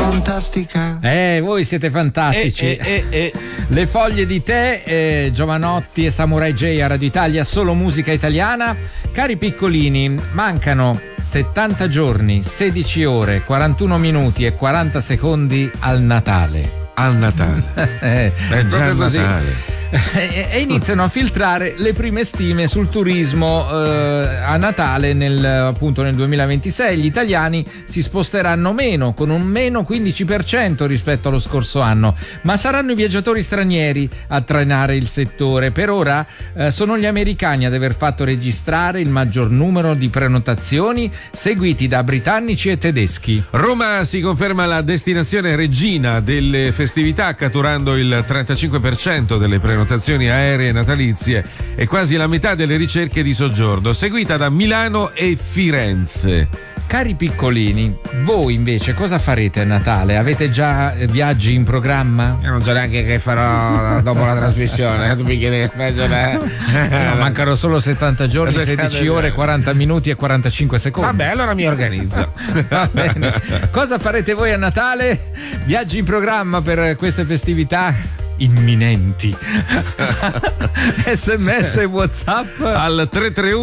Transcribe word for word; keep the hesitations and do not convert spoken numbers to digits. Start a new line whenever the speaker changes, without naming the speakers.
fantastica.
Eh, voi siete fantastici.
Eh, eh, eh, eh.
Le foglie di tè, eh, Giovanotti e Samurai J a Radio Italia, solo musica italiana. Cari piccolini, mancano settanta giorni, sedici ore, quarantuno minuti e quaranta secondi al Natale.
Al Natale.
eh,
È già il
così.
Natale.
E iniziano a filtrare le prime stime sul turismo eh, a Natale nel, appunto nel duemilaventisei. Gli italiani si sposteranno meno, con un meno quindici per cento rispetto allo scorso anno, ma saranno i viaggiatori stranieri a trainare il settore. Per ora eh, sono gli americani ad aver fatto registrare il maggior numero di prenotazioni, seguiti da britannici e tedeschi.
Roma si conferma la destinazione regina delle festività, catturando il trentacinque per cento delle prenotazioni aeree natalizie e quasi la metà delle ricerche di soggiorno, seguita da Milano e Firenze.
Cari piccolini, voi invece cosa farete a Natale? Avete già viaggi in programma?
Io non so neanche che farò dopo la trasmissione. Tu mi chiedi
no, mancano solo settanta giorni, sedici ore, quaranta minuti e quarantacinque secondi.
Vabbè, allora mi organizzo.
Va bene. Cosa farete voi a Natale? Viaggi in programma per queste festività imminenti. S M S e WhatsApp
al tre tre uno